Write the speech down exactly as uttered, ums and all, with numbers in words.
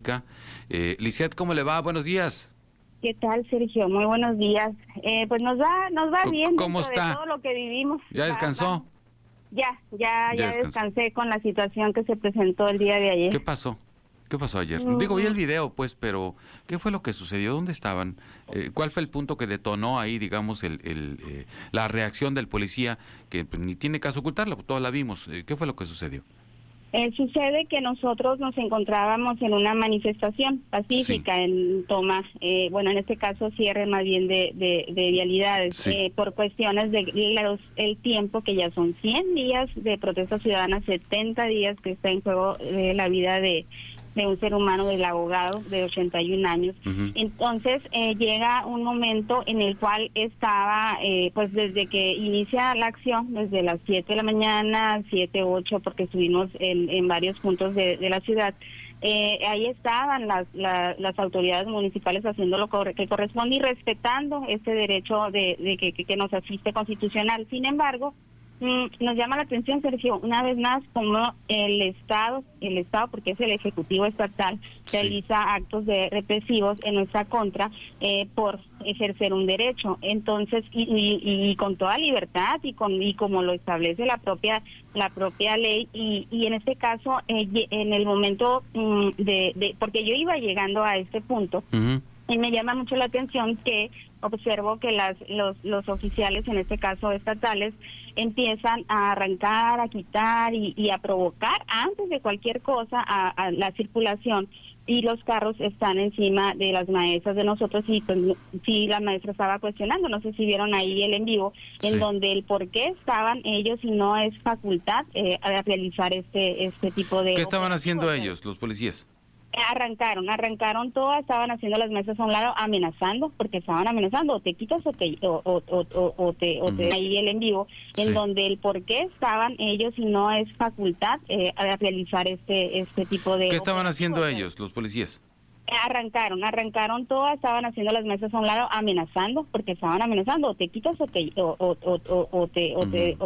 Pública. Eh, Lisette, ¿cómo le va? Buenos días. ¿Qué tal, Sergio? Muy buenos días. Eh, pues nos va, nos va bien. ¿Cómo está? De todo lo que vivimos. ¿Ya descansó? Ya, ya, ya, ya descansé con la situación que se presentó el día de ayer. ¿Qué pasó? ¿Qué pasó ayer? Mm. Digo, vi el video, pues, pero ¿qué fue lo que sucedió? ¿Dónde estaban? Eh, ¿Cuál fue el punto que detonó ahí, digamos, el, el, eh, la reacción del policía, que pues, ni tiene caso ocultarla, pues, todos la vimos? Eh, ¿Qué fue lo que sucedió? Eh, sucede que nosotros nos encontrábamos en una manifestación pacífica sí. en Toma, eh, bueno, en este caso cierre más bien de, de, de vialidades, sí. eh, por cuestiones de los, el tiempo, que ya son cien días de protesta ciudadana, setenta días que está en juego eh, la vida de, de un ser humano, del abogado de ochenta y un años. Uh-huh. Entonces eh, llega un momento en el cual estaba, eh, pues desde que inicia la acción, desde las siete de la mañana, siete, ocho, porque estuvimos en, en varios puntos de, de la ciudad, eh, ahí estaban las, la, las autoridades municipales haciendo lo que corresponde y respetando este derecho de, de que, que nos asiste constitucional. Sin embargo, nos llama la atención, Sergio, una vez más, como el Estado, el Estado, porque es el Ejecutivo Estatal, sí. realiza actos de represivos en nuestra contra eh, por ejercer un derecho. Entonces, y, y, y con toda libertad y con y como lo establece la propia la propia ley, y, y en este caso, eh, en el momento um, de, de, porque yo iba llegando a este punto, uh-huh. y me llama mucho la atención que observo que las los, los oficiales, en este caso estatales, empiezan a arrancar, a quitar y, y a provocar antes de cualquier cosa a, a la circulación, y los carros están encima de las maestras de nosotros, y pues sí, la maestra estaba cuestionando, no sé si vieron ahí el en vivo, sí. en donde el por qué estaban ellos y no es facultad eh, a realizar este este tipo de... ¿Qué estaban haciendo ellos, los policías? Arrancaron, arrancaron todas, estaban haciendo las mesas a un lado, amenazando, porque estaban amenazando, o te quitas o te, o, o, o, o te, o te uh-huh. ahí el en vivo, en sí. donde el por qué estaban ellos y no es facultad eh, a realizar este este tipo de... ¿Qué estaban haciendo ellos, los policías? Arrancaron, arrancaron todas, estaban haciendo las mesas a un lado, amenazando, porque estaban amenazando, o te quitas o te, o, o, o, o, o te, o, uh-huh. te, o